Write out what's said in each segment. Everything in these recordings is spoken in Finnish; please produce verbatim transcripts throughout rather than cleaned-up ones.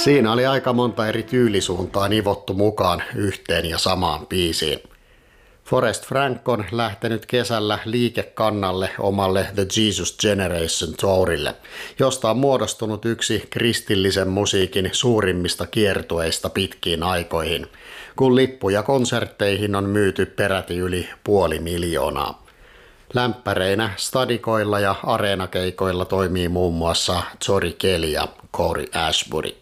Siinä oli aika monta eri tyylisuuntaa nivottu mukaan yhteen ja samaan biisiin. Forrest Frank on lähtenyt kesällä liikekannalle omalle The Jesus Generation Tourille, josta on muodostunut yksi kristillisen musiikin suurimmista kiertueista pitkiin aikoihin, kun lippuja konsertteihin on myyty peräti yli puoli miljoonaa. Lämpäreinä stadikoilla ja areenakeikoilla toimii muun muassa Tori Kelly ja Corey Ashbury.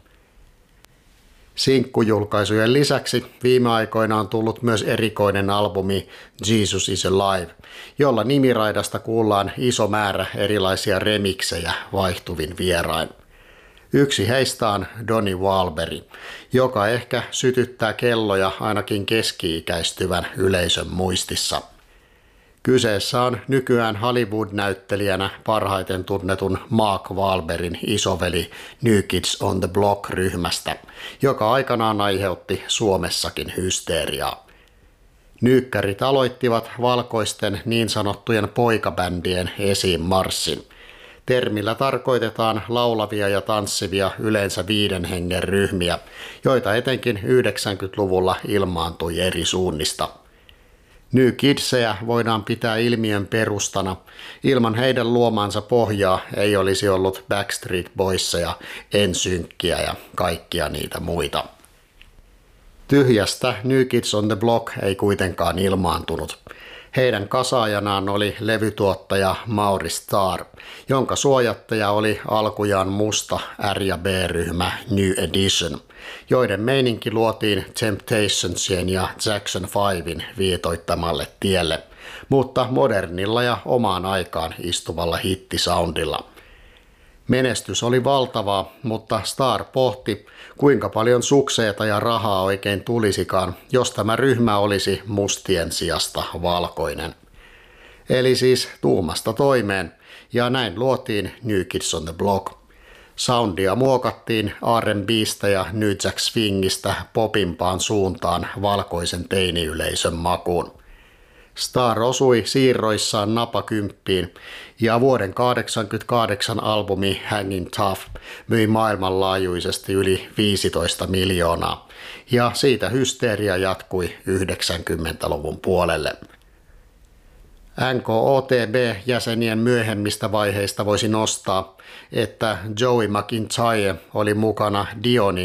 Sinkkujulkaisujen lisäksi viime aikoina on tullut myös erikoinen albumi Jesus is Alive, jolla nimiraidasta kuullaan iso määrä erilaisia remiksejä vaihtuvin vierain. Yksi heistä on Donnie Wahlberg, joka ehkä sytyttää kelloja ainakin keski-ikäistyvän yleisön muistissa. Kyseessä on nykyään Hollywood-näyttelijänä parhaiten tunnetun Mark Wahlbergin isoveli New Kids on the Block-ryhmästä, joka aikanaan aiheutti Suomessakin hysteeriaa. Nyykkärit aloittivat valkoisten niin sanottujen poikabändien esiin marssin. Termillä tarkoitetaan laulavia ja tanssivia yleensä viiden hengen ryhmiä, joita etenkin yhdeksänkymmentäluvulla ilmaantui eri suunnista. New Kidsejä voidaan pitää ilmiön perustana. Ilman heidän luomaansa pohjaa ei olisi ollut Backstreet Boysia, N Synckiä ja kaikkia niitä muita. Tyhjästä New Kids on the Block ei kuitenkaan ilmaantunut. Heidän kasaajanaan oli levytuottaja Mauri Starr, jonka suojattaja oli alkujaan musta R- ja B-ryhmä New Edition, joiden meininki luotiin Temptationsien ja Jackson Fiven viitoittamalle tielle, mutta modernilla ja omaan aikaan istuvalla hittisoundilla. Menestys oli valtavaa, mutta Starr pohti, kuinka paljon sukseita ja rahaa oikein tulisikaan, jos tämä ryhmä olisi mustien sijasta valkoinen. Eli siis tuumasta toimeen, ja näin luotiin New Kids on the Block. Soundia muokattiin R and B:stä ja New Jack Swingistä popimpaan suuntaan valkoisen teiniyleisön makuun. Starr osui siirroissaan napakymppiin ja vuoden kahdeksankymmentäkahdeksan albumi Hangin Tough myi maailmanlaajuisesti yli viisitoista miljoonaa ja siitä hysteeria jatkui yhdeksänkymmentäluvun puolelle. N K O T B-jäsenien myöhemmistä vaiheista voisi nostaa, että Joey McIntyre oli mukana Dionin